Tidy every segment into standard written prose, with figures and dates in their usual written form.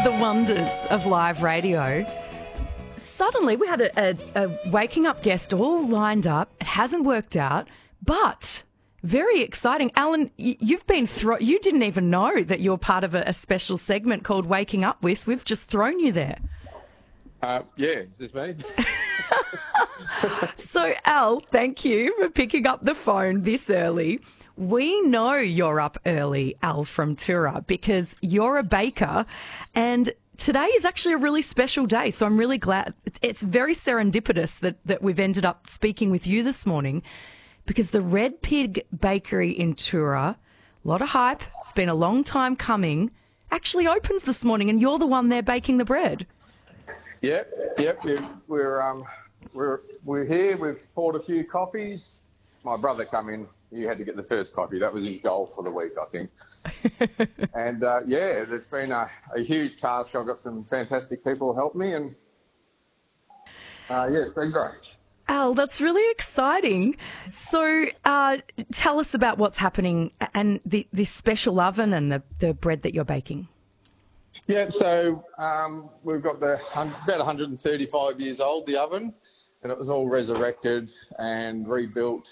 the wonders of live radio. Suddenly, we had a waking up guest all lined up. It hasn't worked out, but very exciting. Alan, you've been you didn't even know that you're part of a special segment called Waking Up With. We've just thrown you there. Yeah, is this me? So, Al, thank you for picking up the phone this early. We know you're up early, Al from Tura, because you're a baker, and today is actually a really special day. So I'm really glad. It's very serendipitous that we've ended up speaking with you this morning, because the Red Pig Bakery in Tura, a lot of hype, it's been a long time coming, actually opens this morning, and you're the one there baking the bread. Yep. We're here. We've poured a few coffees. My brother come in. He had to get the first coffee. That was his goal for the week, I think. And it's been a huge task. I've got some fantastic people help me, and it's been great. Al, that's really exciting. So tell us about what's happening and this special oven and the bread that you're baking. Yeah, so we've got about 135 years old, the oven, and it was all resurrected and rebuilt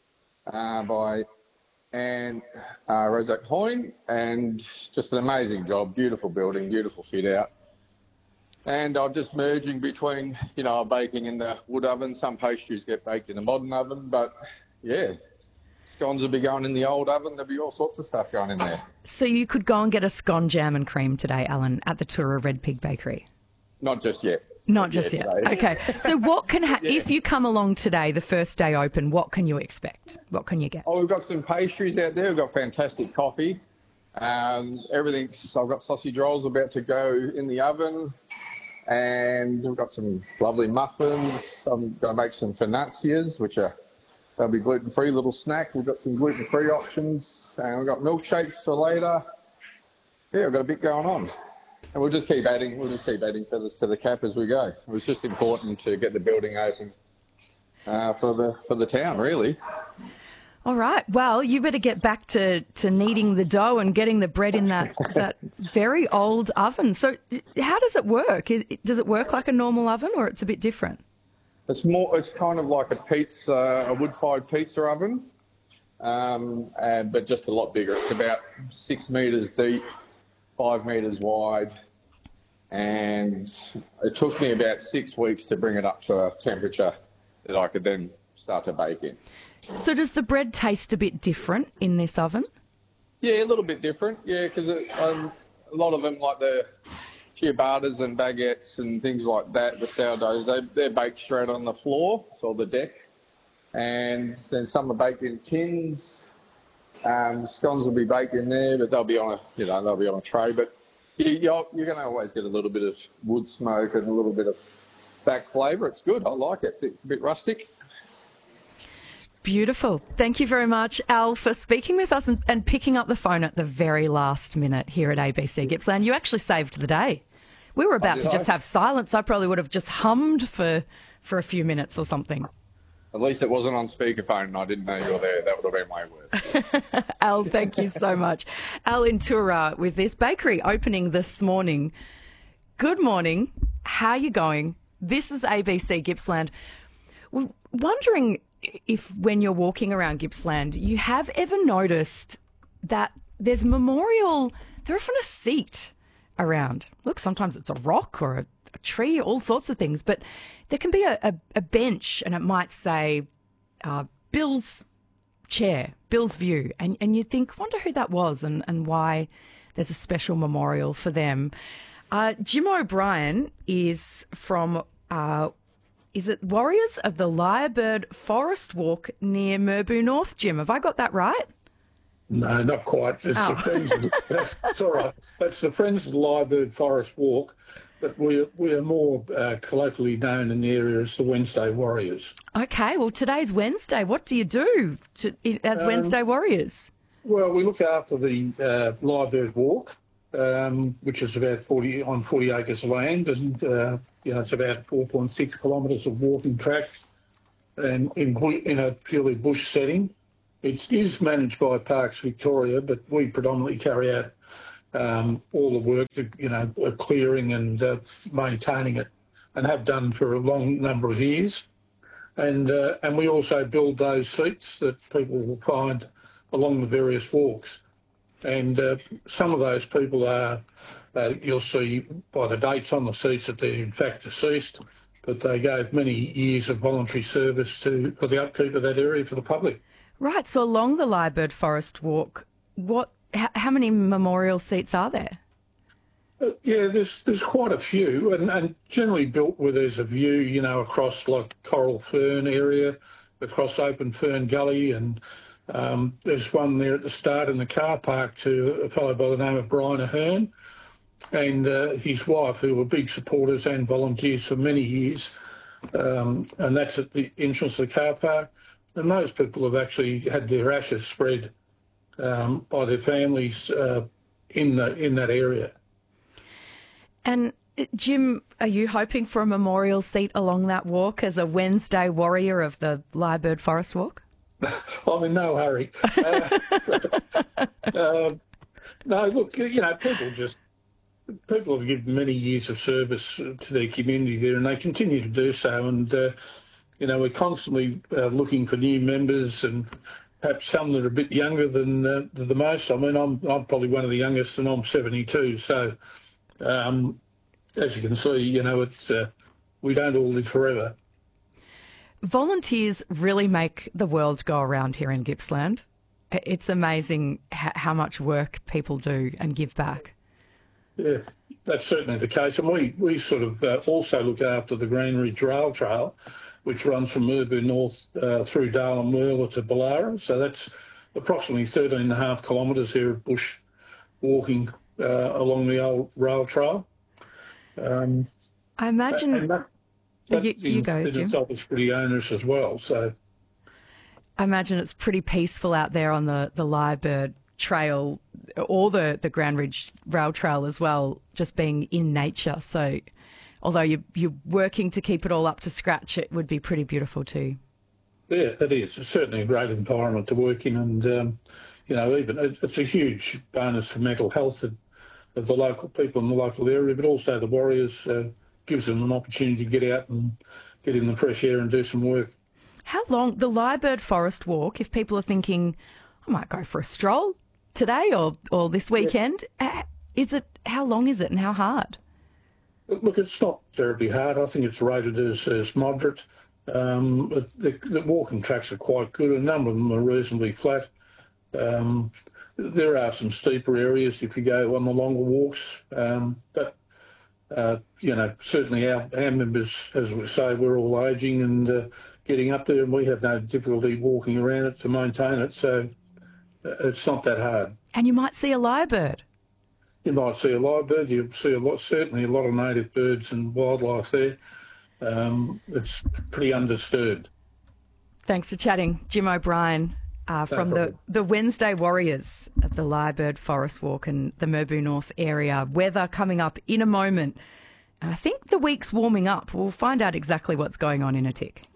by Anne Rozak Hoyne, and just an amazing job, beautiful building, beautiful fit out. And I'm just merging between, baking in the wood oven. Some pastries get baked in the modern oven, but scones will be going in the old oven. There'll be all sorts of stuff going in there. So you could go and get a scone, jam and cream today, Alan, at the Tura Red Pig Bakery? Not just yet. Not just yet. Okay. So what can if you come along today, the first day open, what can you expect? What can you get? Oh, we've got some pastries out there. We've got fantastic coffee. Everything. I've got sausage rolls about to go in the oven. And we've got some lovely muffins. I'm going to make some fanacias, they'll be gluten-free, little snack. We've got some gluten-free options. And we've got milkshakes for later. Yeah, we've got a bit going on. And we'll just keep adding feathers to the cap as we go. It was just important to get the building open for the town, really. All right. Well, you better get back to kneading the dough and getting the bread in that very old oven. So how does it work? Does it work like a normal oven, or it's a bit different? It's kind of like a wood-fired pizza oven, but just a lot bigger. It's about 6 metres deep, 5 metres wide, and it took me about 6 weeks to bring it up to a temperature that I could then start to bake in. So does the bread taste a bit different in this oven? Yeah, a little bit different. Yeah, because a lot of them, like the ciabattas and baguettes and things like that, the sourdoughs, they're baked straight on the floor, so the deck, and then some are baked in tins. Scones will be baked in there, but they'll be on a tray. But you're going to always get a little bit of wood smoke and a little bit of back flavour. It's good. I like it. A bit rustic. Beautiful. Thank you very much, Al, for speaking with us and picking up the phone at the very last minute here at ABC Gippsland. You actually saved the day. We were about to just have silence. I probably would have just hummed for a few minutes or something. At least it wasn't on speakerphone and I didn't know you were there. That would have been way worse. Al, thank you so much. Al in Tura with this bakery opening this morning. Good morning. How are you going? This is ABC Gippsland. We're wondering if when you're walking around Gippsland, you have ever noticed that there's memorial, there's often a seat around. Look, sometimes it's a rock or a tree, all sorts of things, but there can be a bench and it might say Bill's chair, Bill's view, and you think, wonder who that was and why there's a special memorial for them. Jim O'Brien is from is it Warriors of the Lyrebird Forest Walk near Merbau North, Jim? Have I got that right? No, not quite. It's the Friends that's all right. That's the Friends of the Lyrebird Forest Walk, but we are more colloquially known in the area as the Wednesday Warriors. Okay, well, today's Wednesday. What do you do as Wednesday Warriors? Well, we look after the Lyrebird Walk, which is about 40 acres of land, and it's about 4.6 kilometres of walking track, and in a purely bush setting. It is managed by Parks Victoria, but we predominantly carry out all the work, clearing and maintaining it, and have done for a long number of years. And we also build those seats that people will find along the various walks. And some of those people are, you'll see by the dates on the seats that they're in fact deceased, but they gave many years of voluntary service for the upkeep of that area for the public. Right, so along the Lyrebird Forest Walk, how many memorial seats are there? Yeah, there's quite a few, and generally built where there's a view, across like Coral Fern area, across Open Fern Gully, and there's one there at the start in the car park to a fellow by the name of Brian Ahern and his wife, who were big supporters and volunteers for many years, and that's at the entrance of the car park. And those people have actually had their ashes spread by their families in that area. And Jim, are you hoping for a memorial seat along that walk as a Wednesday warrior of the Lyrebird Forest Walk? I'm in no hurry. No, look, people have given many years of service to their community there, and they continue to do so. And we're constantly looking for new members, and perhaps some that are a bit younger than the most. I mean, I'm probably one of the youngest, and I'm 72. So, as you can see, it's we don't all live forever. Volunteers really make the world go around here in Gippsland. It's amazing how much work people do and give back. Yeah, that's certainly the case. And we sort of also look after the Grand Ridge Rail Trail, which runs from Merbu North through Dale and Merla to Ballara. So that's approximately 13.5 kilometres there of bush walking along the old rail trail. I imagine... You go, in Jim. itself is pretty onerous as well. So I imagine it's pretty peaceful out there on the Lyrebird Trail, or the Grand Ridge Rail Trail as well, just being in nature. So although you're working to keep it all up to scratch, it would be pretty beautiful too. Yeah, it is. It's certainly a great environment to work in, and even it's a huge bonus for mental health of the local people in the local area, but also the warriors. Gives them an opportunity to get out and get in the fresh air and do some work. How long, the Lyrebird Forest Walk, if people are thinking, I might go for a stroll today or this weekend, how long is it and how hard? Look, it's not terribly hard. I think it's rated as moderate. The walking tracks are quite good. A number of them are reasonably flat. There are some steeper areas if you go on the longer walks, but certainly our members, as we say, we're all ageing and getting up there, and we have no difficulty walking around it to maintain it, so it's not that hard. And you might see a lyrebird. You might see a lyrebird. You'll see certainly a lot of native birds and wildlife there. It's pretty undisturbed. Thanks for chatting, Jim O'Brien. From the Wednesday Warriors at the Lyrebird Forest Walk in the Merbu North area. Weather coming up in a moment. I think the week's warming up. We'll find out exactly what's going on in a tick.